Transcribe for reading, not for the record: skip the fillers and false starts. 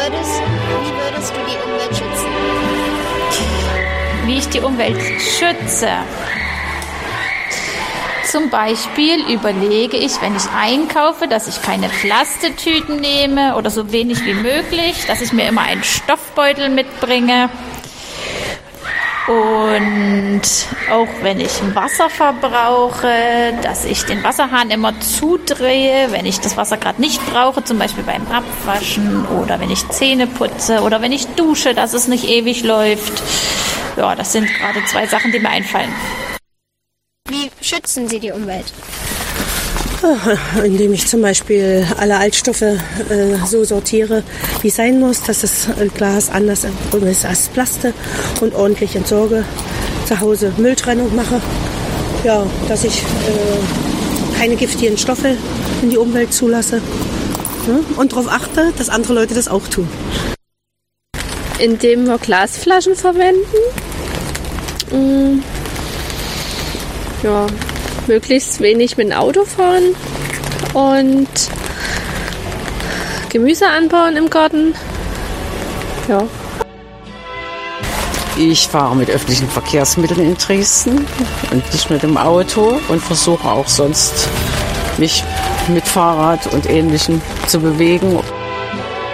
würdest du die Umwelt schützen? Wie ich die Umwelt schütze. Zum Beispiel überlege ich, wenn ich einkaufe, dass ich keine Plastiktüten nehme oder so wenig wie möglich, dass ich mir immer einen Stoffbeutel mitbringe. Und auch wenn ich Wasser verbrauche, dass ich den Wasserhahn immer zudrehe, wenn ich das Wasser gerade nicht brauche, zum Beispiel beim Abwaschen oder wenn ich Zähne putze oder wenn ich dusche, dass es nicht ewig läuft. Ja, das sind gerade 2 Sachen, die mir einfallen. Wie schützen Sie die Umwelt? Indem ich zum Beispiel alle Altstoffe so sortiere, wie es sein muss, dass das Glas anders ist als Plastik und ordentlich entsorge. Zu Hause Mülltrennung mache. Ja, dass ich keine giftigen Stoffe in die Umwelt zulasse. Ja, und darauf achte, dass andere Leute das auch tun. Indem wir Glasflaschen verwenden. Ja, möglichst wenig mit dem Auto fahren und Gemüse anbauen im Garten. Ja. Ich fahre mit öffentlichen Verkehrsmitteln in Dresden und nicht mit dem Auto und versuche auch sonst mich mit Fahrrad und Ähnlichem zu bewegen.